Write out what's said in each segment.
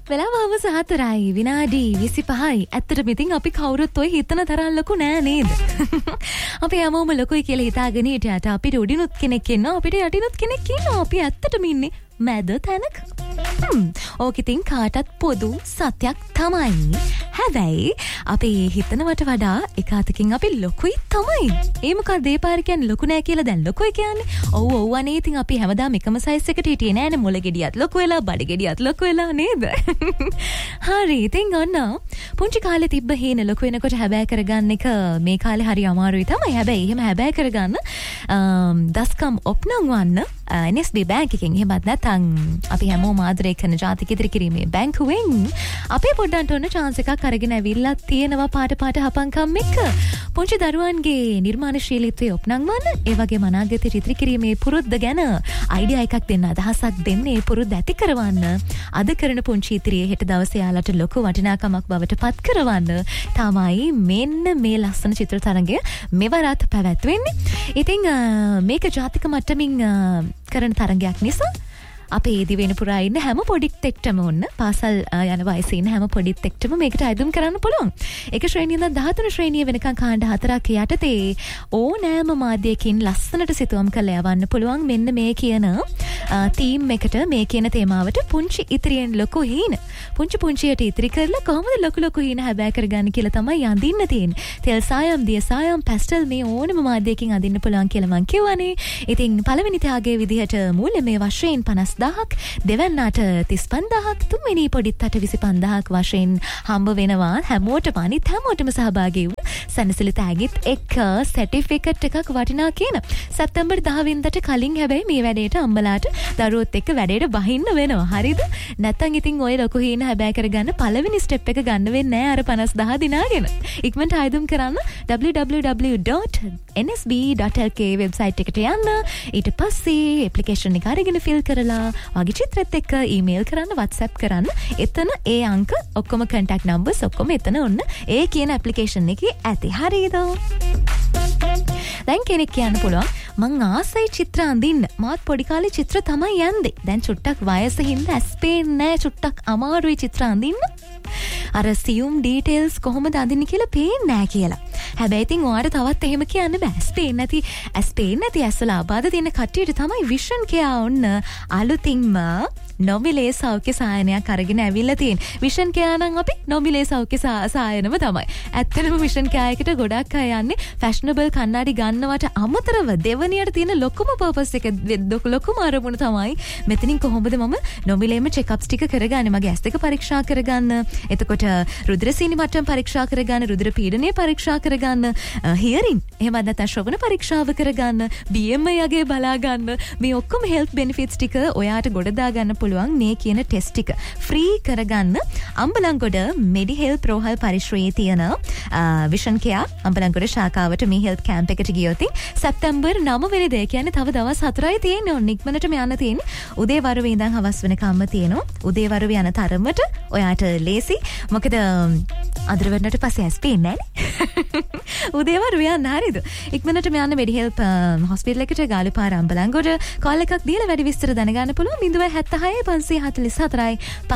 වෙලාවම 4යි විනාඩි 25යි. ඇත්තටම ඉතින් අපි කවුරුත් ඔය හිතන තරම් ලොකු නෑ නේද? අපි හැමෝම ලොකුයි කියලා හිතාගෙන හිටියට අපිට උඩිනුත් කෙනෙක් ඉන්නවා, අපිට යටිනුත් කෙනෙක් ඉන්නවා. අපි ඇත්තටම ඉන්නේ මැද තැනක. ඕක ඉතින් කාටත් පොදු සත්‍යයක් තමයි. හැබැයි අපි හිතනවට වඩා එක අතකින් අපි ලොකුයි තමයි. ඒ මොකද ඒ පාර කියන්නේ ලොකු නෑ කියලා දැන් ලොකුයි කියන්නේ. ඔව් අනේ ඉතින් අපි හැමදාම එකම සයිස් එකට හිටියේ නෑනේ. මොළ ගෙඩියත් ලොකු වෙලා, බඩ ගෙඩියත් ලොකු වෙලා නේද? හරි. ඉතින් ඔන්න පුංචි කාලේ තිබ්බ හේන ලොකු වෙනකොට හැබෑ කරගන්න එක මේ කාලේ හරි අමාරුයි තමයි. හැබැයි එහෙම හැබෑ කරගන්න දස්කම් ඔප්නංවන්න NSB බැංක් එකෙන් එහෙමත් නැත්නම් අපි හැමෝම ආදරය කරන ජාතික ඉදිරි කිරීමේ බැංකුවෙන් අපේ පොඩ්ඩන්ට ඔන්න chance එකක් අරගෙන ඇවිල්ලා තියෙනවා පාට හපංකම් එක්ක. පුංචි දරුවන්ගේ නිර්මාණශීලීත්වයේ ඔප්නංවන්න, ඒ වගේම අනාගත ඉදිරි කිරීමේ පුරුද්ද ගැන අයිඩියා එකක් දෙන්න, අදහසක් දෙන්න, ඒ පුරුද්ද ඇති කරවන්න, අද කරන පුංචි ඉදිරියේ හෙට දවසේ යාලට ලොකු වටිනාකමක් බවට පත් කරවන්න තමයි මෙන්න මේ ලස්සන චිත්‍ර තරඟය මෙවරත් පැවැත්වෙන්නේ. ඉතින් මේක ජාතික මට්ටමින් කරන තරඟයක් නිසා අපේ දිවෙන පුරා ඉන්න හැම පොඩිත් එක්ටම ඔන්න පාසල් යන වයසේ ඉන්න හැම පොඩිත් එක්ටම මේකට අයදුම් කරන්න පුළුවන්. එක ශ්‍රේණිය ඉඳන් 13 ශ්‍රේණිය වෙනකන් කාණ්ඩ 4ක් යටතේ ඕනෑම මාධ්‍යයකින් ලස්සනට සිතුවම් කරලා යවන්න පුළුවන්. මෙන්න මේ කියන තීම් එකට, මේ කියන තේමාවට පුංචි ඉතිරියෙන් ලොකු හීන. පුංචියට ඉතිරි කරලා කොහොමද ලොකු හීන හැබෑ කරගන්න කියලා තමයි අඳින්න තියෙන්නේ. තෙල් සායම්, දිය සායම්, පැස්ටල් මේ ඕනම මාධ්‍යයකින් අඳින්න පුළුවන් කියලා මං කියවනේ. ඉතින් පළවෙනි ත්‍යාගයේ විදිහට මූල්‍යමය වශයෙන් 50,000ක්, දෙවැන්නාට 35,000ක්, තුන්වෙනි පොඩිත්තට 25,000ක් වශයෙන් හම්බ වෙනවා. හැමෝටම සහභාගී වුණ සැනසිලි තෑගිත් එක්ක සර්ටිෆිකට් එකක් වටිනා කියන. සැප්තැම්බර් 10 වෙනිදාට කලින් හැබැයි මේ වැඩේට අම්බලාට දරුවොත් එක්ක වැඩේට බහින්න වෙනවා. හරිද? නැත්තම් ඉතින් ඔය ලොකු හීන හැබෑ කරගන්න පළවෙනි ස්ටෙප් එක ගන්න වෙන්නේ නැහැ අර 50,000 දිනාගෙන. ඉක්මනට ආයුධම් කරන්න www.nsb.lk වෙබ්සයිට් එකට යන්න. ඊට පස්සේ ඇප්ලිකේෂන් එක අරගෙන ෆිල් කරලා වගේ චිත්‍රෙත් එක්ක ඊමේල් කරන්න, WhatsApp කරන්න. එතන ඒ අංක ඔක්කොම contact numbers ඔක්කොම එතන ඔන්න ඒ කියන ඇප්ලිකේෂන් එකේ ඇති. හරිද? දැන් කෙනෙක් කියන්න පුළුවන් මං ආසයි චිත්‍ර අඳින්න. මාත් පොඩි කාලේ චිත්‍ර තමයි යන්නේ. දැන් චුට්ටක් වයස හින්දා ඇස් පේන්නේ නැහැ. චුට්ටක් අමාරුයි චිත්‍ර අඳින්න. අර සියුම් ඩීටේල්ස් කොහොමද අඳින්නේ කියලා පේන්නේ නැහැ කියලා. හැබැයි ඉතින් ඔයාලට තවත් එහෙම කියන්න බෑ. ඇස් පේන්නේ නැති ඇස්වල ආබාධ තියෙන කට්ටියට තමයි විෂන් කෙයා ඔන්න අලුතින්ම නොමිලේ සෞඛ්‍ය සායනයක් අරගෙන ඇවිල්ලා තියෙන්නේ. විෂන් කෙයා නම් අපි නොමිලේ සෞඛ්‍ය සායනම තමයි. ඇත්තටම විෂන් කෙයායකට ගොඩක් අය යන්නේ ෆැෂනබල් කණ්ණාඩි ගන්නවට අමතරව දෙවනියට තියෙන ලොකුම පර්පස් එක, ලොකුම අරමුණ තමයි මෙතනින් කොහොමද මම නොමිලේම චෙක්අප්ස් ටික කරගන්නේ, මගේ ඇස් දෙක පරීක්ෂා කරගන්න, එතකොට රුධිර සීනි මට්ටම පරීක්ෂා කරගන්න, රුධිර පීඩනය පරීක්ෂා කරගන්න, හියරින් එහෙමත් නැත්නම් ශ්‍රවණ පරීක්ෂාව කරගන්න, BMI යගේ බලා ගන්න. මේ ඔක්කොම හෙල්ත් බෙනිෆිට්ස් ටික ඔයාට ගොඩ දා ගන්න පුළුවන් මේ කියන ටෙස්ට් ටික ෆ්‍රී කරගන්න අම්බලන්ගොඩ මෙඩිහෙල් ප්‍රෝහල් පරිශ්‍රයේ තියෙන විෂන් කෙයා අම්බලන්ගොඩ ශාඛාවට මේ හෙල්ත් කැම්ප් එකට ගියොත් සැප්තැම්බර් 9 වෙනිදා කියන්නේ තව දවස් 4යි තියෙන්නේ. ඔන්න ඉක්මනටම යන්න තියෙන්නේ. උදේ වරුවේ ඉඳන් හවස් වෙනකම්ම තියෙනවා. උදේ වරුවේ යන තරමට ඔයාට ලේසි. මොකද අදරවන්නට පස්සේ ඇස් පේන්නේ නැහැ. උදේ වරුවේ යන්න හරිද? ඉක්මනටම යන්න මෙඩිහෙල් හොස්පිටල් එකට ගාලුපාර අම්බලන්ගොඩ කෝල් එකක් දීලා වැඩි විස්තර දැනගන්න පුළුවන්. 076 544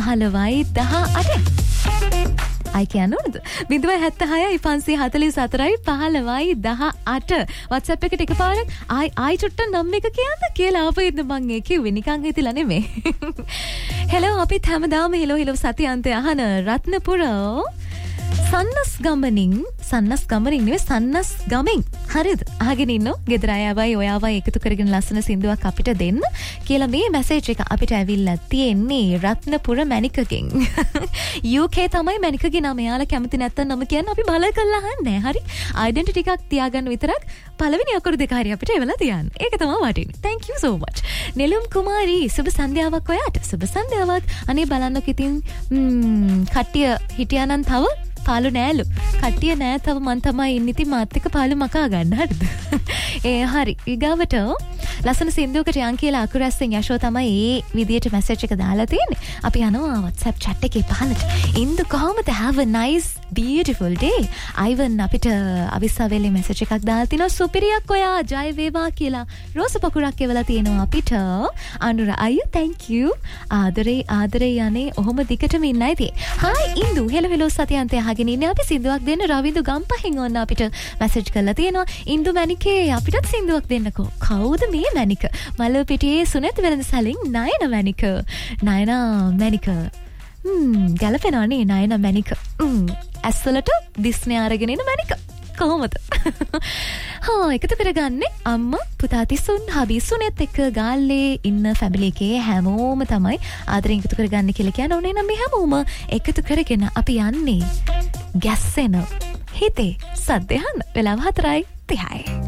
1518. අයි කියන්න ඕනද? 076 544 1518. WhatsApp එකට එකපාරක් ආයි චුට්ටක් නම් එක කියන්න කියලා ආපෙයිද මං ඒ කිව්වේ නිකන් හිතලා නෙමෙයි. හෙලෝ අපිත් හැමදාම හෙලෝ සතියන්තය අහන රත්නපුර සන්නස් ගමෙන් හරිද? අහගෙන ඉන්නෝ ගෙදර අයවයි ඔයාවයි එකතු කරගෙන ලස්සන සින්දුවක් අපිට දෙන්න කියලා මේ මැසේජ් එක අපිට ඇවිල්ලා තියෙන්නේ රත්නපුර මැනිකගෙන්. UK තමයි මැනිකගේ නම. එයාලා කැමති නැත්තම් නම කියන්න අපි බල කරලා අහන්නේ. හරි? ඩෙන්ටිටි එකක් තියාගන්න විතරක් පළවෙනි අකුරු දෙක හරි අපිට එවලා තියන්න. ඒක තමයි වටින්නේ. Thank you so much. නෙළුම් කුමාරි සුබ සන්ධ්‍යාවක් ඔයාට. සුබ සන්ධ්‍යාවක්. අනේ බලන්නකො ඉතින් කට්ටිය හිටියානම් තව පාලු නෑලු. කට්ටිය නෑ තව මන් තමයි ඉන්නේ. ඉතින් මාත් එක්ක පාලු මකා ගන්න. හරිද? හරි. ඊගාවට ලස්සන සින්දුවකට යන් කියලා අකුරැස්සෙන් යශෝ තමයි ඒ විදියට මැසේජ් එක දාලා තියෙන්නේ. අපි යනවා WhatsApp chat එකේ පහලට. ඉන්දු කොහොමද? have a nice beautiful day. Ivan අපිට අවිස්සාවෙලේ මැසේජ් එකක් දාලා තිනවා. සුපිරියක් ඔයා ජය වේවා කියලා. රෝස පකුරක් එවලා තියෙනවා අපිට. අනුර අයියෝ thank you. ආදරේ යන්නේ ඔහොම දිගටම ඉන්නයි තියෙන්නේ. hi ඉන්දු hello සතියන්තය අහගෙන ඉන්නේ. අපි සින්දුවක් දෙන්න රවිදු ගම්පහෙන් ඕන අපිට මැසේජ් කරලා තියෙනවා. ඉන්දු මැනිකේ අපිටත් සින්දුවක් දෙන්නකෝ. කවුද මේ මැනික? මලුපිටියේ සුනත් වෙළඳසලින් නයන මැනික. නයනා මැනික. ගැලපෙනවා නේ නයන මැනික. ඇස්වලට දිස්නේ අරගෙන ඉන්න මැනික. කොහොමද? එකතු කරගන්නේ අම්මා පුතාතිසුන් හබිසුනෙත් එක්ක ගාල්ලේ ඉන්න ෆැමිලි එකේ හැමෝම තමයි ආදරෙන් එකතු කරගන්න කියලා කියන ඕනේ නම් මේ හැමෝම එකතු කරගෙන අපි යන්නේ ගැස්සෙන හිතේ සද්දයන් වෙලාව 4:30